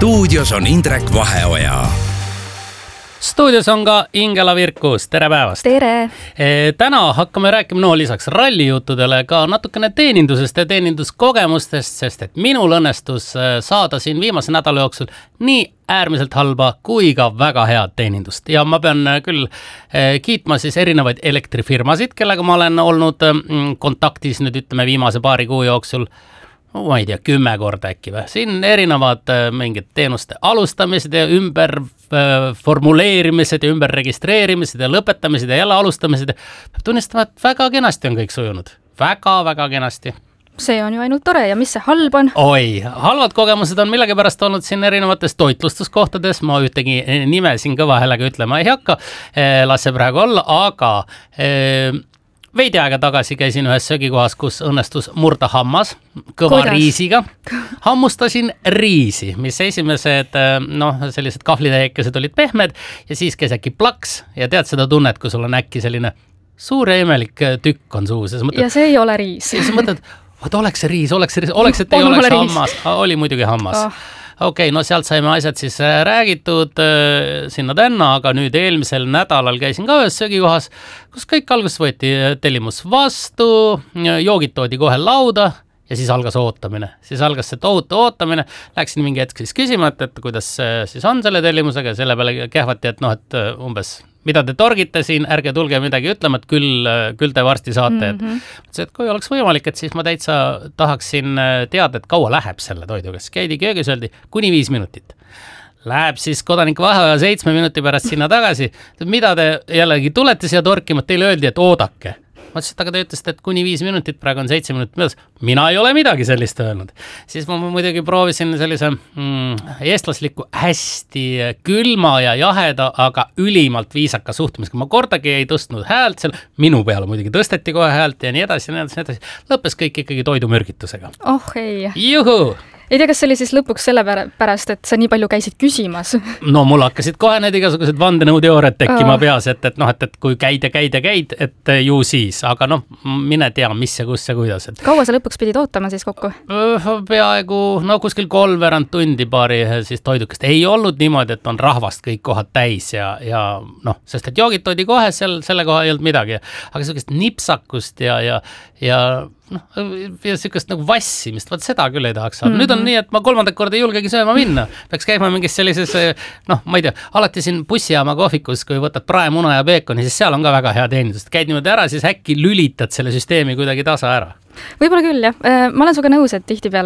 Stuudios on Indrek Vaheoja. Stuudios on ka Ingela Virkus, tere päevast! Tere! Täna hakkame rääkima lisaks rallijuttudele ka natukene teenindusest ja teeninduskogemustest, sest et minul õnnestus saada siin viimase nädala jooksul nii äärmiselt halba kui ka väga head teenindust. Ja ma pean küll kiitma siis erinevaid elektrifirmasid, kellega ma olen olnud kontaktis nüüd ütleme viimase paari kuu jooksul. Ma ei tea, 10 korda äkki või. Siin erinevad mingid teenuste alustamised ja ümber formuleerimised ja ümber registreerimised ja lõpetamised ja jälle alustamised. Peab tunnistama, et väga kenasti on kõik sujunud. Väga kenasti. See on ju ainult tore ja mis see halb on? Oi, halvad kogemused on millegipärast olnud siin erinevates toitlustuskohtades. Ma ühtegi nime siin kõva häälega ütlema ei hakka. Las see praegu olla, aga... Veidi aega tagasi käisin ühes söögikohas, kus õnnestus murda hammas kõva riisiga. Hammustasin riisi, mis esimesed sellised kahvlitäiekesed olid pehmed ja siis käis äkki plaks ja tead seda tunnet, kui sul on äkki selline suur ja imelik tükk on suus. Ja see ei ole riis. Ja sa mõtled, oleks see riis, oleks, et ei oleks hammas. Oli muidugi hammas. Okei, sealt saime asjad siis räägitud sinna tänna, aga nüüd eelmisel nädalal käisin ka ühes söögikohas, kus kõik alguses võeti tellimus vastu, joogid toodi kohe lauda ja siis algas ootamine. Siis algas see tohutu ootamine, läksin mingi hetk siis küsima, et kuidas siis on selle tellimusega ja selle peale kähvati, et umbes mida te torgite siin, ärge tulge midagi ütlema, et küll te varsti saate. Et kui oleks võimalik, et siis ma täitsa tahaksin teada, et kaua läheb selle toiduga. Siis käidi köögis, öeldi kuni 5 minutit. Läheb siis kodanik Vaheoja 7 minuti pärast sinna tagasi. Mida te jällegi tulete siia torkima, teile öeldi, et oodake. Ma ütlesin, aga te ütlesite, et kuni 5 minutit, praegu on 7 minutit möödas. Mina ei ole midagi sellist öelnud. Siis ma muidugi proovisin sellise eestlasliku hästi külma ja jaheda, aga ülimalt viisaka suhtumisega. Ma kordagi ei tõstnud häält seal, minu peale muidugi tõsteti kohe häält ja nii edasi. Lõppes kõik ikkagi toidumürgitusega. Oh ei. Juhu! Ei tea, kas see oli siis lõpuks selle pärast, et sa nii palju käisid küsimas? No mul hakkasid kohe need igasugused vandenõuteooriad tekkima peas, et kui käid, et ju siis, aga mine tea, mis ja kus ja kuidas. Kaua sa lõpuks pidid ootama siis kokku? Peaaegu, kuskil 3 tundi paari siis toidukest. Ei olnud niimoodi, et on rahvast kõik kohad täis ja sest et joogid toodi kohe, selle koha ei olnud midagi. Aga sellist nipsakust ja sellist vassimist, seda küll ei tahaks saada. Nüüd on nii, et ma 3. korda ei julgegi sööma minna. Peaks käima mingis sellises, ma ei tea, alati siin bussijaama kohvikus, kui võtad praemuna ja peekoni, siis seal on ka väga hea teenindust. Käid niimoodi ära, siis äkki lülitad selle süsteemi kuidagi tasa ära. Võib-olla küll, jah. Ma olen suga nõus, et tihtipeale